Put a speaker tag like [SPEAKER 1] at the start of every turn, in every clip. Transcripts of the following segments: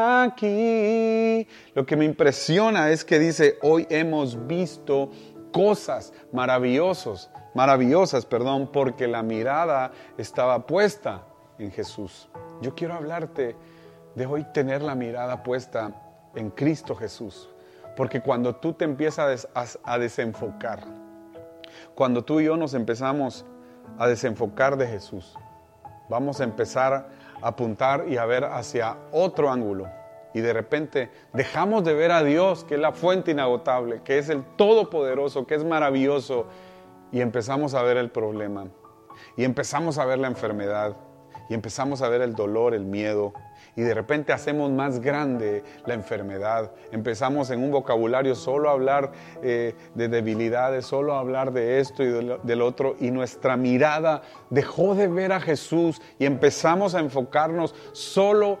[SPEAKER 1] aquí. Lo que me impresiona es que dice, hoy hemos visto cosas maravillosas, porque la mirada estaba puesta en Jesús. Yo quiero hablarte de hoy tener la mirada puesta en Cristo Jesús, porque cuando tú te empiezas a desenfocar, cuando tú y yo nos empezamos a desenfocar de Jesús, vamos a empezar a apuntar y a ver hacia otro ángulo. Y de repente dejamos de ver a Dios, que es la fuente inagotable, que es el todopoderoso, que es maravilloso. Y empezamos a ver el problema. Y empezamos a ver la enfermedad. Y empezamos a ver el dolor, el miedo. Y de repente hacemos más grande la enfermedad. Empezamos en un vocabulario solo a hablar de debilidades, solo a hablar de esto y del otro. Y nuestra mirada dejó de ver a Jesús y empezamos a enfocarnos solo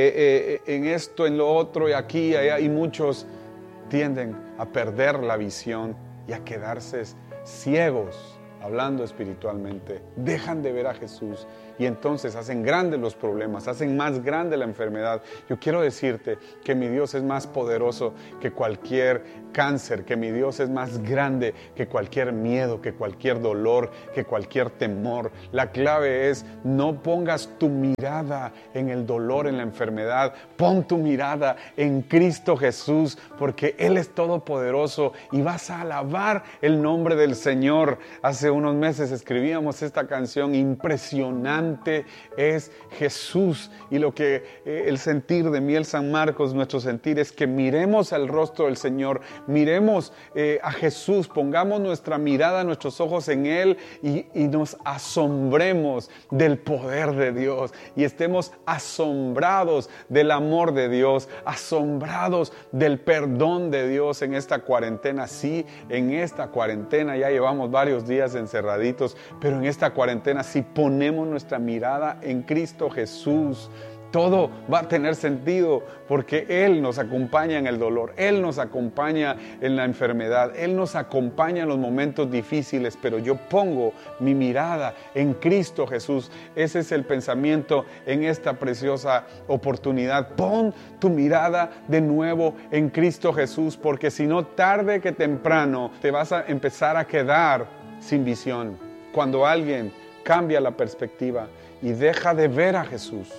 [SPEAKER 1] en esto, en lo otro y aquí y allá. Y muchos tienden a perder la visión y a quedarse ciegos, hablando espiritualmente. Dejan de ver a Jesús. Y entonces hacen grandes los problemas, hacen más grande la enfermedad. Yo quiero decirte que mi Dios es más poderoso que cualquier cáncer, que mi Dios es más grande que cualquier miedo, que cualquier dolor, que cualquier temor. La clave es, no pongas tu mirada en el dolor, en la enfermedad. Pon tu mirada en Cristo Jesús, porque Él es todopoderoso y vas a alabar el nombre del Señor. Hace unos meses escribíamos esta canción impresionante. Es Jesús, y lo que el sentir de Miel San Marcos, nuestro sentir es que miremos al rostro del Señor, miremos a Jesús, pongamos nuestra mirada, nuestros ojos en Él y nos asombremos del poder de Dios y estemos asombrados del amor de Dios, asombrados del perdón de Dios en esta cuarentena. Sí, en esta cuarentena ya llevamos varios días encerraditos, pero en esta cuarentena si ponemos nuestra mirada en Cristo Jesús, todo va a tener sentido, porque Él nos acompaña en el dolor, Él nos acompaña en la enfermedad, Él nos acompaña en los momentos difíciles, pero yo pongo mi mirada en Cristo Jesús. Ese es el pensamiento en esta preciosa oportunidad. Pon tu mirada de nuevo en Cristo Jesús, porque si no, tarde que temprano te vas a empezar a quedar sin visión. Cuando alguien cambia la perspectiva y deja de ver a Jesús,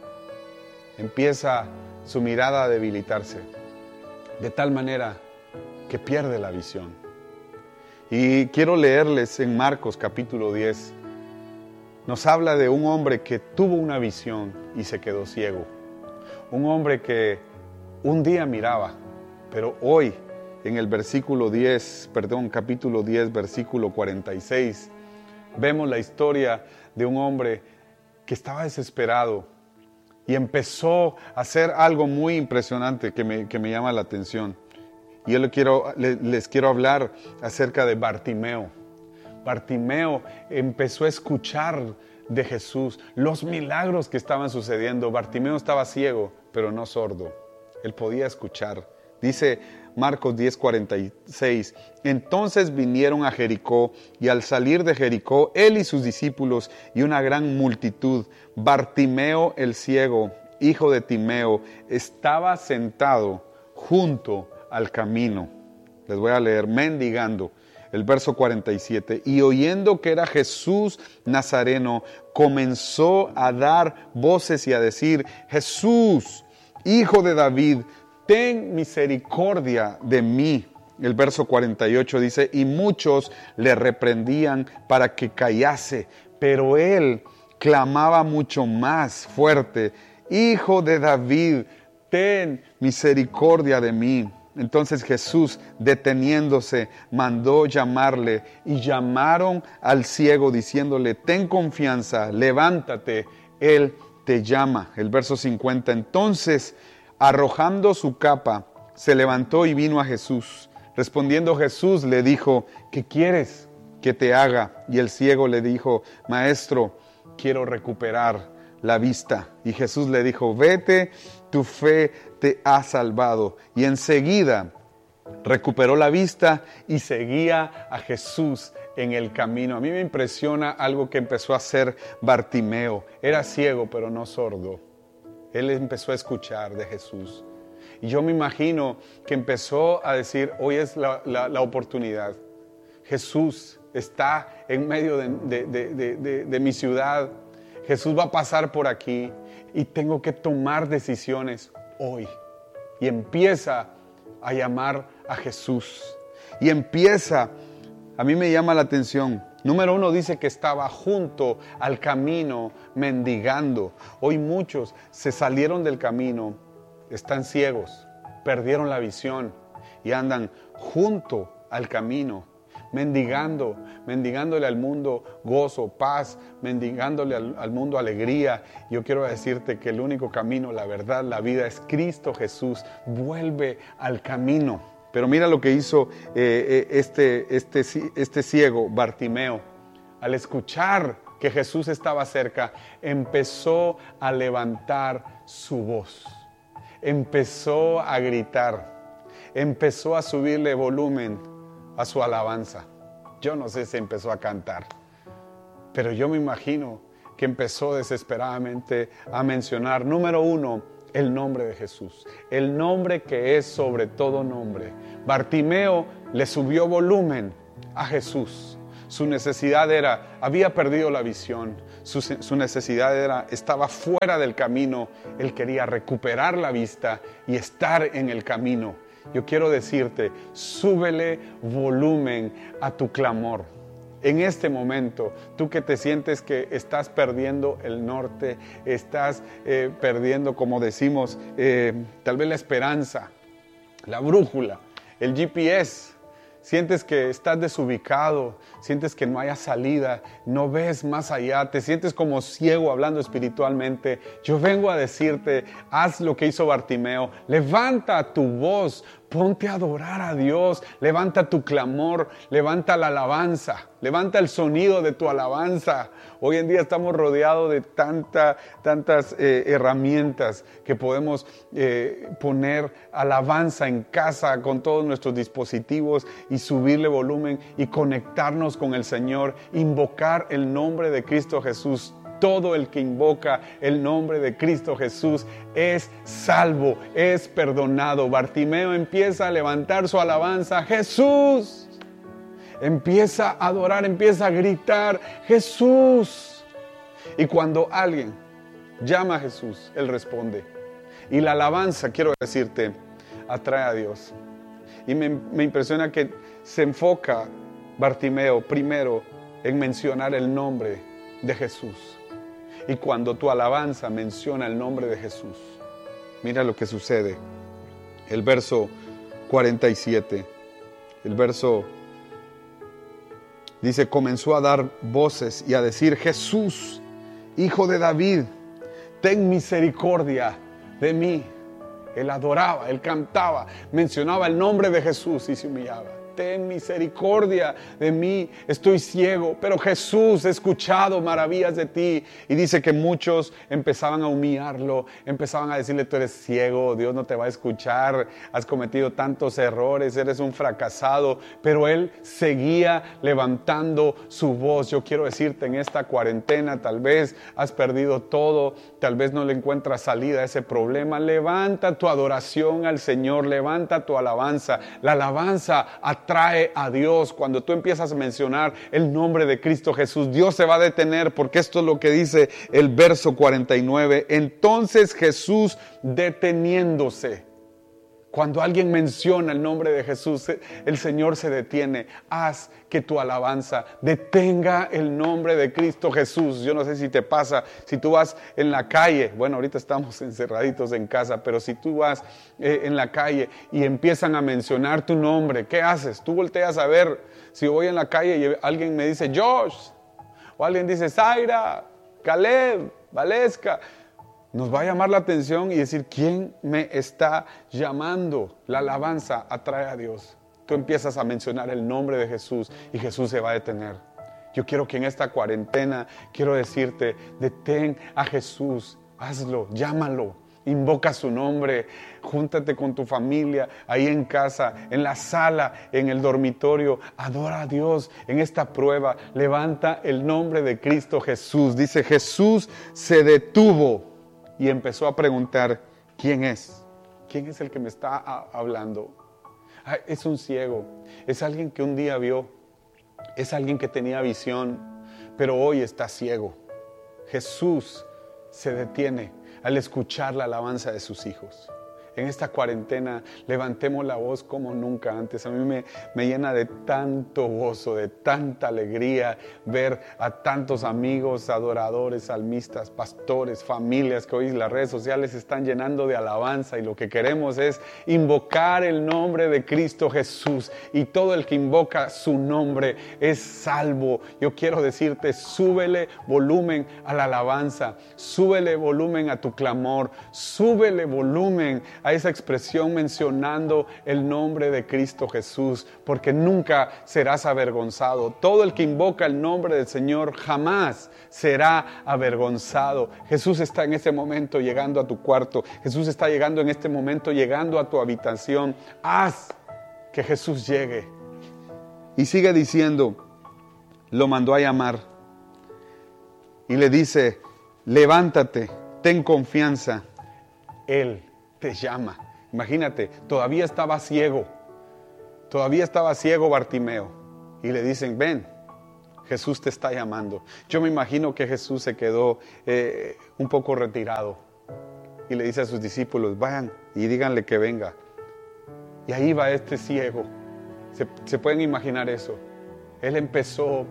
[SPEAKER 1] empieza su mirada a debilitarse, de tal manera que pierde la visión. Y quiero leerles en Marcos capítulo 10, nos habla de un hombre que tuvo una visión y se quedó ciego. Un hombre que un día miraba, pero hoy en el capítulo 10, versículo 46, vemos la historia de un hombre que estaba desesperado y empezó a hacer algo muy impresionante que me llama la atención. Y yo les quiero hablar acerca de Bartimeo. Bartimeo empezó a escuchar de Jesús los milagros que estaban sucediendo. Bartimeo estaba ciego, pero no sordo. Él podía escuchar. Dice Marcos 10:46, entonces vinieron a Jericó, y al salir de Jericó, él y sus discípulos y una gran multitud, Bartimeo el ciego, hijo de Timeo, estaba sentado junto al camino. Les voy a leer, mendigando. El verso 47, y oyendo que era Jesús Nazareno, comenzó a dar voces y a decir, Jesús, hijo de David, ten misericordia de mí. El verso 48 dice, y muchos le reprendían para que callase, pero él clamaba mucho más fuerte, Hijo de David, ten misericordia de mí. Entonces Jesús, deteniéndose, mandó llamarle, y llamaron al ciego diciéndole, ten confianza, levántate, él te llama. El verso 50, entonces, arrojando su capa, se levantó y vino a Jesús. Respondiendo Jesús le dijo, ¿qué quieres que te haga? Y el ciego le dijo, Maestro, quiero recuperar la vista. Y Jesús le dijo, vete, tu fe te ha salvado. Y enseguida recuperó la vista y seguía a Jesús en el camino. A mí me impresiona algo que empezó a hacer Bartimeo. Era ciego, pero no sordo. Él empezó a escuchar de Jesús. Y yo me imagino que empezó a decir, hoy es la oportunidad. Jesús está en medio de mi ciudad. Jesús va a pasar por aquí y tengo que tomar decisiones hoy. Y empieza a llamar a Jesús. Y empieza, a mí me llama la atención. Número 1 dice que estaba junto al camino mendigando. Hoy muchos se salieron del camino, están ciegos, perdieron la visión y andan junto al camino, mendigándole al mundo gozo, paz, mendigándole al mundo alegría. Yo quiero decirte que el único camino, la verdad, la vida es Cristo Jesús. Vuelve al camino. Pero mira lo que hizo este ciego, Bartimeo. Al escuchar que Jesús estaba cerca, empezó a levantar su voz. Empezó a gritar. Empezó a subirle volumen a su alabanza. Yo no sé si empezó a cantar, pero yo me imagino que empezó desesperadamente a mencionar, número 1, el nombre de Jesús, el nombre que es sobre todo nombre. Bartimeo le subió volumen a Jesús. Su necesidad era, había perdido la visión, su necesidad era, estaba fuera del camino. Él quería recuperar la vista y estar en el camino. Yo quiero decirte, súbele volumen a tu clamor. En este momento, tú que te sientes que estás perdiendo el norte, estás perdiendo, como decimos, tal vez la esperanza, la brújula, el GPS, sientes que estás desubicado, sientes que no haya salida, no ves más allá, te sientes como ciego hablando espiritualmente. Yo vengo a decirte, haz lo que hizo Bartimeo, levanta tu voz, ponte a adorar a Dios, levanta tu clamor, levanta la alabanza, levanta el sonido de tu alabanza. Hoy en día estamos rodeados de tantas herramientas que podemos poner alabanza en casa con todos nuestros dispositivos y subirle volumen y conectarnos con el Señor, invocar el nombre de Cristo Jesús. Todo el que invoca el nombre de Cristo Jesús es salvo, es perdonado. Bartimeo empieza a levantar su alabanza. Jesús. Empieza a adorar, empieza a gritar. Jesús. Y cuando alguien llama a Jesús, Él responde. Y la alabanza, quiero decirte, atrae a Dios. Y me impresiona que se enfoca Bartimeo primero en mencionar el nombre de Jesús. Y cuando tu alabanza menciona el nombre de Jesús, mira lo que sucede. El verso 47, el verso dice, comenzó a dar voces y a decir, Jesús, Hijo de David, ten misericordia de mí. Él adoraba, él cantaba, mencionaba el nombre de Jesús y se humillaba. Ten misericordia de mí, estoy ciego, pero Jesús, he escuchado maravillas de ti. Y dice que muchos empezaban a humillarlo, empezaban a decirle, tú eres ciego, Dios no te va a escuchar, has cometido tantos errores, eres un fracasado. Pero él seguía levantando su voz. Yo quiero decirte, en esta cuarentena tal vez has perdido todo, tal vez no le encuentras salida a ese problema. Levanta tu adoración al Señor, levanta tu alabanza. La alabanza atrae a Dios. Cuando tú empiezas a mencionar el nombre de Cristo Jesús, Dios se va a detener, porque esto es lo que dice el verso 49. Entonces Jesús, deteniéndose, cuando alguien menciona el nombre de Jesús, el Señor se detiene. Haz que tu alabanza detenga el nombre de Cristo Jesús. Yo no sé si te pasa, si tú vas en la calle, bueno, ahorita estamos encerraditos en casa, pero si tú vas en la calle y empiezan a mencionar tu nombre, ¿qué haces? Tú volteas a ver. Si voy en la calle y alguien me dice Josh, o alguien dice Zaira, Caleb, Valesca, nos va a llamar la atención y decir, ¿quién me está llamando? La alabanza atrae a Dios. Tú empiezas a mencionar el nombre de Jesús y Jesús se va a detener. Yo quiero que en esta cuarentena, quiero decirte, detén a Jesús, hazlo, llámalo, invoca su nombre, júntate con tu familia, ahí en casa, en la sala, en el dormitorio, adora a Dios en esta prueba, levanta el nombre de Cristo Jesús. Dice, Jesús se detuvo y empezó a preguntar, ¿quién es? ¿Quién es el que me está hablando? Es un ciego, es alguien que un día vio, es alguien que tenía visión, pero hoy está ciego. Jesús se detiene al escuchar la alabanza de sus hijos. En esta cuarentena levantemos la voz como nunca antes. A mí me llena de tanto gozo, de tanta alegría ver a tantos amigos, adoradores, salmistas, pastores, familias que hoy las redes sociales están llenando de alabanza, y lo que queremos es invocar el nombre de Cristo Jesús, y todo el que invoca su nombre es salvo. Yo quiero decirte, súbele volumen a la alabanza, súbele volumen a tu clamor, súbele volumen a esa expresión mencionando el nombre de Cristo Jesús, porque nunca serás avergonzado. Todo el que invoca el nombre del Señor jamás será avergonzado. Jesús está en este momento llegando a tu cuarto. Jesús está llegando en este momento, llegando a tu habitación. Haz que Jesús llegue. Y sigue diciendo, lo mandó a llamar y le dice, levántate, ten confianza, Él te llama. Imagínate, todavía estaba ciego Bartimeo, y le dicen, ven, Jesús te está llamando. Yo me imagino que Jesús se quedó un poco retirado y le dice a sus discípulos, vayan y díganle que venga. Y ahí va este ciego. ¿Se pueden imaginar eso? Él empezó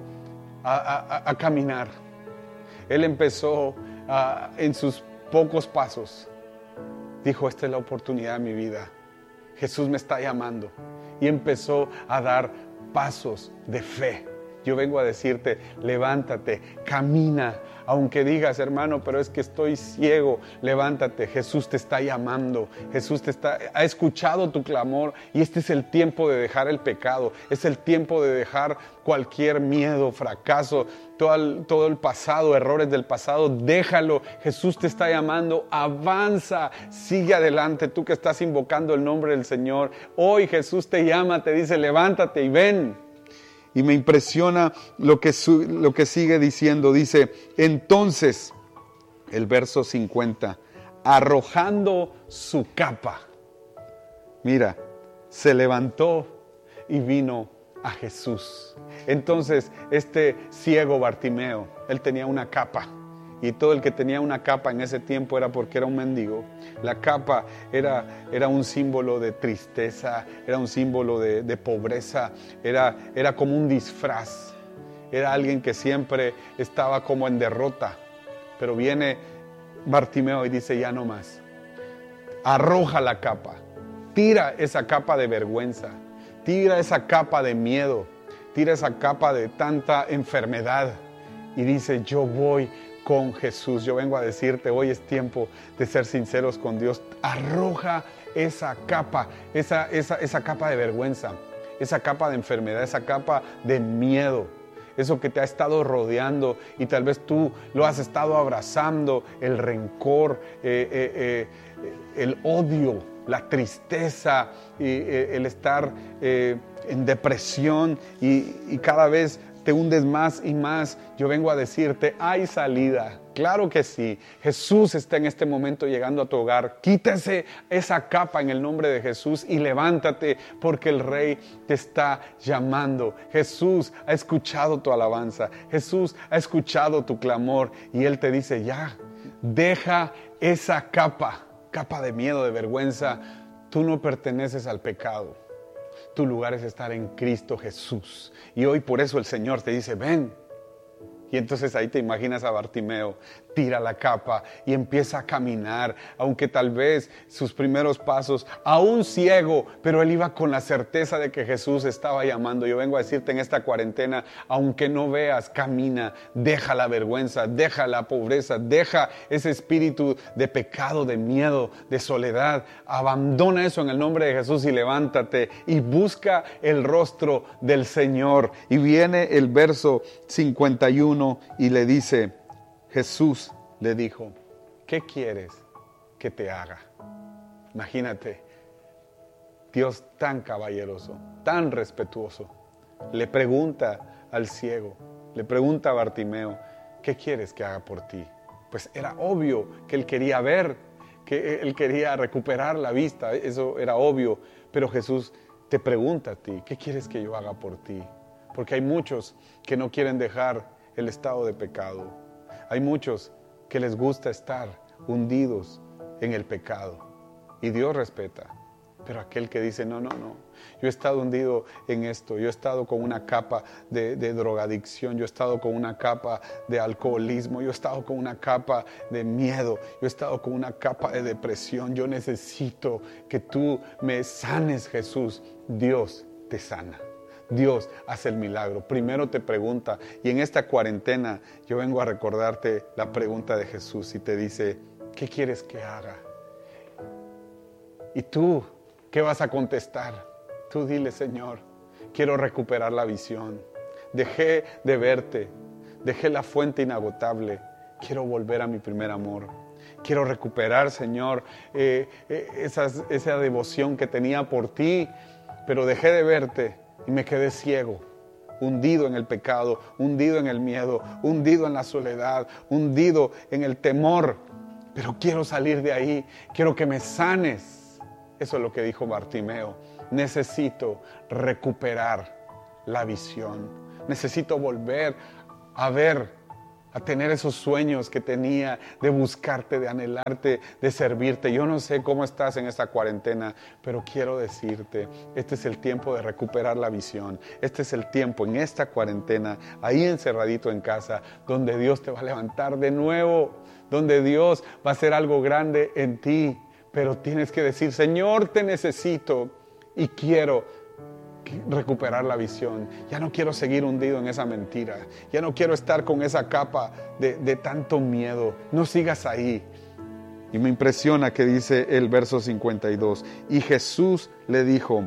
[SPEAKER 1] a caminar. Él empezó en sus pocos pasos. Dijo, esta es la oportunidad de mi vida. Jesús me está llamando. Y empezó a dar pasos de fe. Yo vengo a decirte, levántate, camina. Aunque digas, hermano, pero es que estoy ciego, levántate. Jesús te está llamando. Jesús ha escuchado tu clamor, y este es el tiempo de dejar el pecado. Es el tiempo de dejar cualquier miedo, fracaso, todo el pasado, errores del pasado. Déjalo. Jesús te está llamando. Avanza, sigue adelante. Tú que estás invocando el nombre del Señor, hoy Jesús te llama, te dice, levántate y ven. Y me impresiona lo que sigue diciendo. Dice, entonces, el verso 50, arrojando su capa. Mira, se levantó y vino a Jesús. Entonces, este ciego Bartimeo, él tenía una capa. Y todo el que tenía una capa en ese tiempo era porque era un mendigo. La capa era un símbolo de tristeza, era un símbolo de pobreza, era como un disfraz. Era alguien que siempre estaba como en derrota. Pero viene Bartimeo y dice, ya no más. Arroja la capa, tira esa capa de vergüenza, tira esa capa de miedo, tira esa capa de tanta enfermedad. Y dice, yo voy con Jesús. Yo vengo a decirte, hoy es tiempo de ser sinceros con Dios. Arroja esa capa, esa capa de vergüenza, esa capa de enfermedad, esa capa de miedo, eso que te ha estado rodeando y tal vez tú lo has estado abrazando, el rencor, el odio, la tristeza, el estar en depresión y cada vez te hundes más y más. Yo vengo a decirte, hay salida. Claro que sí. Jesús está en este momento llegando a tu hogar. Quítese esa capa en el nombre de Jesús y levántate, porque el Rey te está llamando. Jesús ha escuchado tu alabanza. Jesús ha escuchado tu clamor y Él te dice, ya, deja esa capa de miedo, de vergüenza. Tú no perteneces al pecado. Tu lugar es estar en Cristo Jesús. Y hoy por eso el Señor te dice, ven. Y entonces ahí te imaginas a Bartimeo, tira la capa y empieza a caminar, aunque tal vez sus primeros pasos, aún ciego, pero él iba con la certeza de que Jesús estaba llamando. Yo vengo a decirte en esta cuarentena, aunque no veas, camina, deja la vergüenza, deja la pobreza, deja ese espíritu de pecado, de miedo, de soledad. Abandona eso en el nombre de Jesús y levántate y busca el rostro del Señor. Y viene el verso 51 y le dice, Jesús le dijo, ¿qué quieres que te haga? Imagínate, Dios tan caballeroso, tan respetuoso, le pregunta al ciego, le pregunta a Bartimeo, ¿qué quieres que haga por ti? pues era obvio que él quería ver, que él quería recuperar la vista, eso era obvio. Pero Jesús te pregunta a ti, ¿qué quieres que yo haga por ti? Porque hay muchos que no quieren dejar el estado de pecado. Hay muchos que les gusta estar hundidos en el pecado. Y Dios respeta. Pero aquel que dice, no, yo he estado hundido en esto, yo he estado con una capa de drogadicción, yo he estado con una capa de alcoholismo, yo he estado con una capa de miedo, yo he estado con una capa de depresión, yo necesito que tú me sanes, Jesús. Dios te sana. Dios hace el milagro. Primero te pregunta, y en esta cuarentena yo vengo a recordarte la pregunta de Jesús y te dice, ¿qué quieres que haga? Y tú, ¿qué vas a contestar? Tú dile, Señor, quiero recuperar la visión. Dejé de verte, dejé la fuente inagotable. Quiero volver a mi primer amor. Quiero recuperar, Señor, esa devoción que tenía por ti, pero dejé de verte y me quedé ciego, hundido en el pecado, hundido en el miedo, hundido en la soledad, hundido en el temor. Pero quiero salir de ahí, quiero que me sanes. Eso es lo que dijo Bartimeo. Necesito recuperar la visión. Necesito volver a ver, a tener esos sueños que tenía de buscarte, de anhelarte, de servirte. Yo no sé cómo estás en esta cuarentena, pero quiero decirte, este es el tiempo de recuperar la visión. Este es el tiempo en esta cuarentena, ahí encerradito en casa, donde Dios te va a levantar de nuevo, donde Dios va a hacer algo grande en ti. Pero tienes que decir, Señor, te necesito y quiero recuperar la visión. Ya no quiero seguir hundido en esa mentira. Ya no quiero estar con esa capa de tanto miedo. No sigas ahí. Y me impresiona que dice el verso 52. Y Jesús le dijo,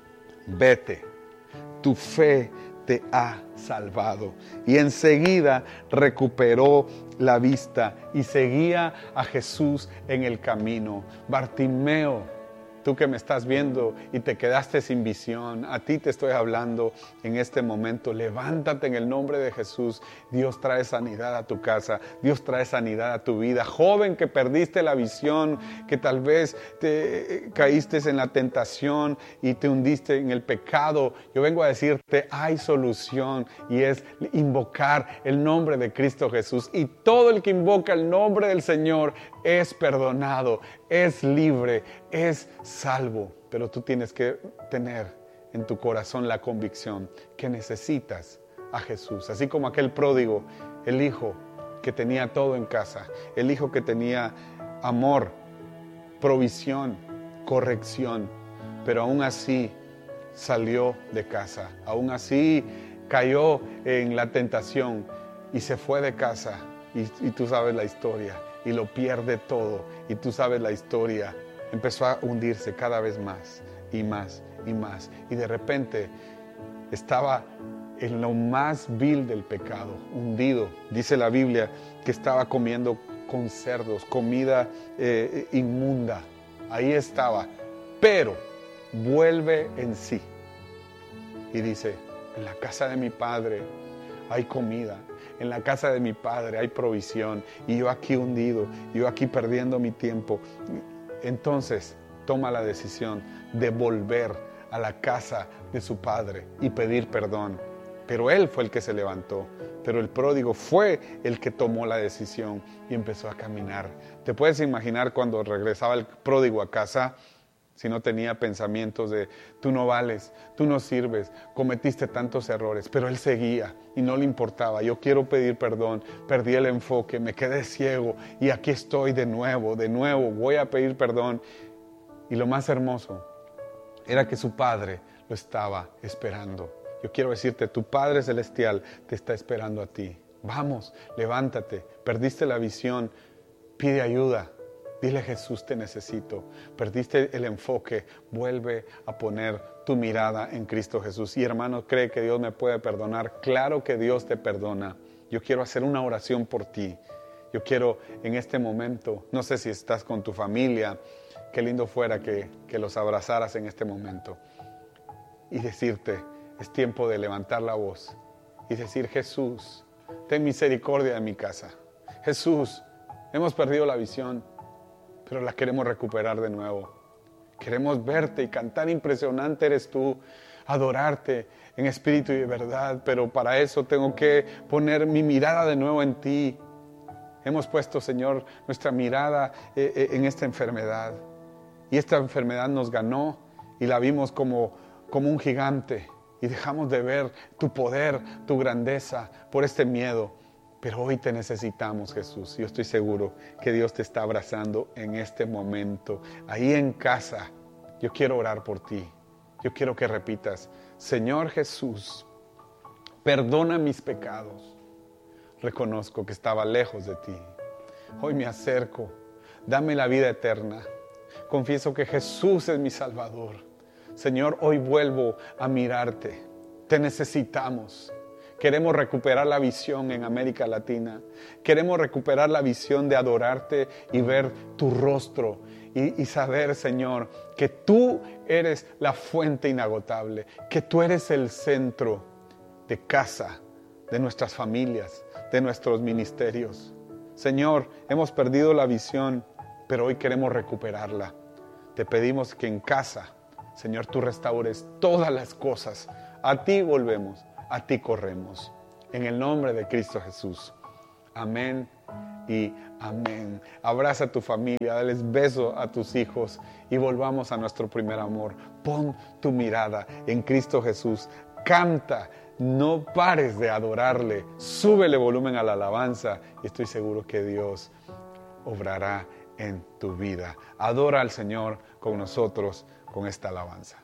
[SPEAKER 1] vete, tu fe te ha salvado. Y enseguida recuperó la vista y seguía a Jesús en el camino. Bartimeo, tú que me estás viendo y te quedaste sin visión, a ti te estoy hablando en este momento. Levántate en el nombre de Jesús. Dios trae sanidad a tu casa. Dios trae sanidad a tu vida. Joven que perdiste la visión, que tal vez te caíste en la tentación y te hundiste en el pecado. Yo vengo a decirte, hay solución y es invocar el nombre de Cristo Jesús. Y todo el que invoca el nombre del Señor es perdonado, es libre, es salvo. Pero tú tienes que tener en tu corazón la convicción que necesitas a Jesús. Así como aquel pródigo, el hijo que tenía todo en casa, el hijo que tenía amor, provisión, corrección, pero aún así salió de casa, aún así cayó en la tentación y se fue de casa. Y tú sabes la historia. Y lo pierde todo. Y tú sabes la historia. Empezó a hundirse cada vez más y más y más. Y de repente estaba en lo más vil del pecado, hundido. Dice la Biblia que estaba comiendo con cerdos, comida inmunda. Ahí estaba. Pero vuelve en sí. Y dice, en la casa de mi padre hay comida. En la casa de mi padre hay provisión y yo aquí hundido, yo aquí perdiendo mi tiempo. Entonces toma la decisión de volver a la casa de su padre y pedir perdón. Pero él fue el que se levantó, pero el pródigo fue el que tomó la decisión y empezó a caminar. ¿Te puedes imaginar cuando regresaba el pródigo a casa? Si no tenía pensamientos de tú no vales, tú no sirves, cometiste tantos errores, pero él seguía y no le importaba. Yo quiero pedir perdón, perdí el enfoque, me quedé ciego y aquí estoy de nuevo, voy a pedir perdón. Y lo más hermoso era que su padre lo estaba esperando. Yo quiero decirte, tu Padre Celestial te está esperando a ti. Vamos, levántate, perdiste la visión, pide ayuda. Dile, Jesús, te necesito. Perdiste el enfoque. Vuelve a poner tu mirada en Cristo Jesús. Y hermano, ¿cree que Dios me puede perdonar? Claro que Dios te perdona. Yo quiero hacer una oración por ti. Yo quiero en este momento, no sé si estás con tu familia, qué lindo fuera que los abrazaras en este momento. Y decirte, es tiempo de levantar la voz y decir, Jesús, ten misericordia de mi casa. Jesús, Hemos perdido la visión, pero la queremos recuperar de nuevo. Queremos verte y cantar impresionante eres tú, adorarte en espíritu y de verdad, pero para eso tengo que poner mi mirada de nuevo en ti. Hemos puesto, Señor, nuestra mirada en esta enfermedad. Y esta enfermedad nos ganó y la vimos como un gigante. Y dejamos de ver tu poder, tu grandeza por este miedo. Pero hoy te necesitamos, Jesús. Yo estoy seguro que Dios te está abrazando en este momento. Ahí en casa, yo quiero orar por ti. Yo quiero que repitas, Señor Jesús, perdona mis pecados. Reconozco que estaba lejos de ti. Hoy me acerco. Dame la vida eterna. Confieso que Jesús es mi Salvador. Señor, hoy vuelvo a mirarte. Te necesitamos. Queremos recuperar la visión en América Latina. Queremos recuperar la visión de adorarte y ver tu rostro. Y saber, Señor, que tú eres la fuente inagotable. Que tú eres el centro de casa, de nuestras familias, de nuestros ministerios. Señor, hemos perdido la visión, pero hoy queremos recuperarla. Te pedimos que en casa, Señor, tú restaures todas las cosas. A ti volvemos, a ti corremos. En el nombre de Cristo Jesús. Amén y amén. Abraza a tu familia, dales beso a tus hijos y volvamos a nuestro primer amor. Pon tu mirada en Cristo Jesús. Canta. No pares de adorarle, súbele volumen a la alabanza y estoy seguro que Dios obrará en tu vida. Adora al Señor con nosotros con esta alabanza.